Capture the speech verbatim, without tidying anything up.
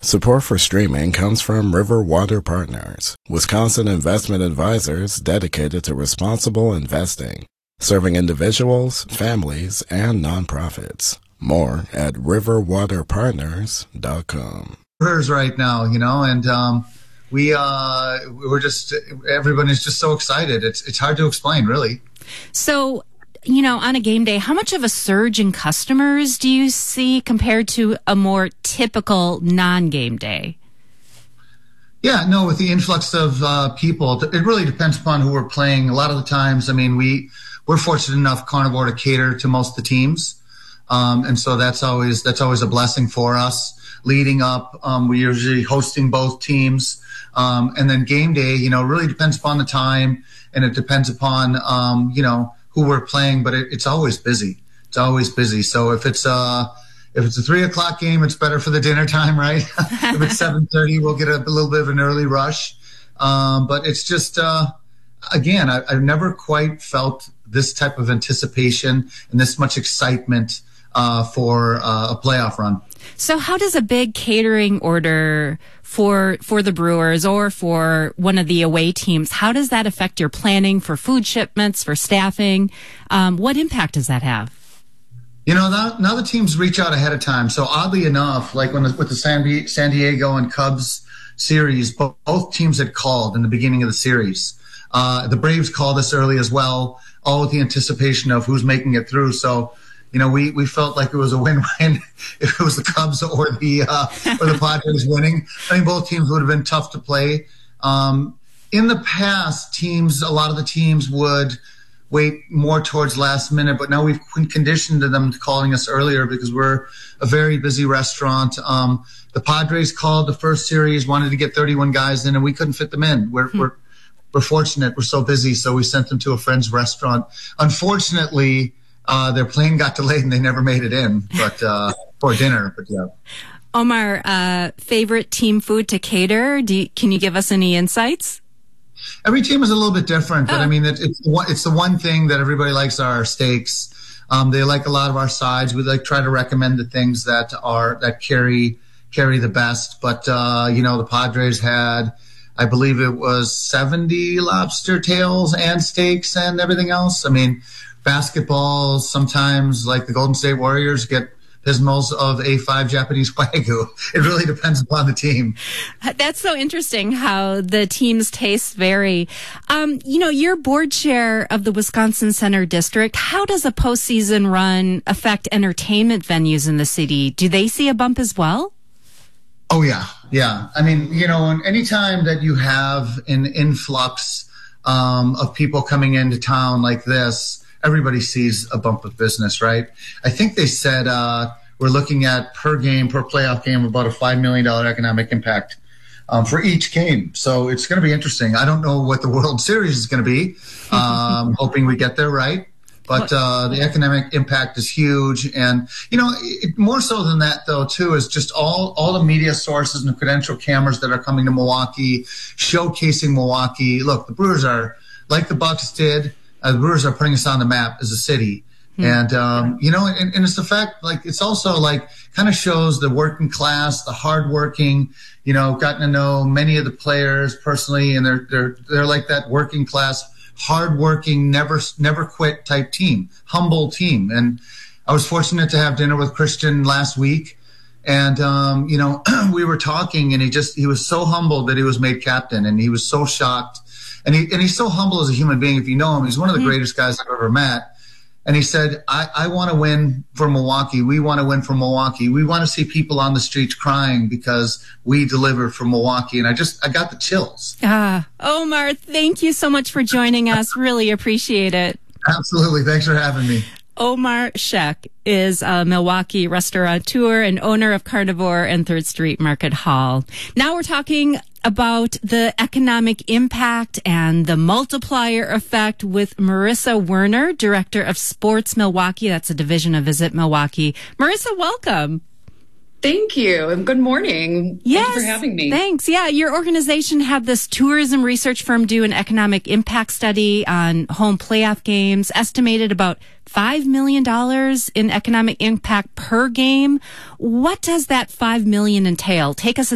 Support for streaming comes from River Water Partners, Wisconsin investment advisors dedicated to responsible investing, serving individuals, families, and nonprofits. More at river water partners dot com. Right now, you know, and um, we uh, we're just everyone is just so excited. It's it's hard to explain, really. So, you know, on a game day, how much of a surge in customers do you see compared to a more typical non-game day? Yeah, no, with the influx of uh, people, it really depends upon who we're playing. A lot of the times, I mean, we we're fortunate enough, Carnivore, to cater to most of the teams. Um, and so that's always, that's always a blessing for us. Leading up, um, we're usually hosting both teams. Um, and then game day, you know, really depends upon the time and it depends upon, um, you know, who we're playing, but it, it's always busy. It's always busy. So if it's, uh, if it's a three o'clock game, it's better for the dinner time, right? If it's seven thirty, we'll get a, a little bit of an early rush. Um, but it's just, uh, again, I, I've never quite felt this type of anticipation and this much excitement Uh, for uh, a playoff run. So how does a big catering order for for the Brewers or for one of the away teams, how does that affect your planning for food shipments, for staffing? Um, what impact does that have? You know, now, now the teams reach out ahead of time. So oddly enough, like when the, with the San, Di- San Diego and Cubs series, both, both teams had called in the beginning of the series. Uh, the Braves called us early as well, all with the anticipation of who's making it through. So You know, we, we felt like it was a win-win if it was the Cubs or the uh, or the Padres winning. I mean, both teams would have been tough to play. Um, in the past, teams, a lot of the teams would wait more towards last minute, but now we've conditioned them to calling us earlier because we're a very busy restaurant. Um, the Padres called the first series, wanted to get thirty-one guys in, and we couldn't fit them in. We're hmm. we're we're fortunate. We're so busy, so we sent them to a friend's restaurant. Unfortunately, Uh, their plane got delayed and they never made it in, but uh, for dinner. But yeah. Omar, uh, favorite team food to cater? Do you, can you give us any insights? Every team is a little bit different, but oh. I mean, it, it's the one, it's the one thing that everybody likes are our steaks. Um, they like a lot of our sides. We like try to recommend the things that are that carry carry the best. But uh, you know, the Padres had, I believe it was seventy lobster tails and steaks and everything else. I mean. Basketball, sometimes like the Golden State Warriors get pismos of A five Japanese Wagyu. It really depends upon the team. That's so interesting how the team's tastes vary. Um, you know, you're board chair of the Wisconsin Center District. How does a postseason run affect entertainment venues in the city? Do they see a bump as well? Oh, yeah. Yeah. I mean, you know, anytime that you have an influx um, of people coming into town like this, everybody sees a bump of business, right? I think they said uh, we're looking at per game, per playoff game, about a five million dollars economic impact um, for each game. So it's going to be interesting. I don't know what the World Series is going to be. Um, hoping we get there right. But uh, the economic impact is huge. And, you know, it, more so than that, though, too, is just all, all the media sources and the credential cameras that are coming to Milwaukee, showcasing Milwaukee. Look, the Brewers are, like the Bucks did, Uh, the Brewers are putting us on the map as a city. Hmm. And, um, you know, and, and it's the fact, like, it's also like kind of shows the working class, the hardworking, you know, gotten to know many of the players personally. And they're, they're, they're like that working class, hardworking, never, never quit type team, humble team. And I was fortunate to have dinner with Christian last week. And, um, you know, we were talking and he just, he was so humbled that he was made captain and he was so shocked. And he and he's so humble as a human being. If you know him, he's one of the mm-hmm. greatest guys I've ever met. And he said, I, I want to win for Milwaukee. We want to win for Milwaukee. We want to see people on the streets crying because we delivered for Milwaukee. And I just, I got the chills. Ah, Omar, thank you so much for joining us. Really appreciate it. Absolutely. Thanks for having me. Omar Sheck is a Milwaukee restaurateur and owner of Carnivore and Third Street Market Hall. Now we're talking about the economic impact and the multiplier effect with Marissa Werner, Director of Sports Milwaukee. That's a division of Visit Milwaukee. Marissa, welcome. Thank you, and good morning. Yes, Thank you for having me. Thanks. Yeah, your organization had this tourism research firm do an economic impact study on home playoff games, estimated about five million dollars in economic impact per game. What does that five million dollars entail? Take us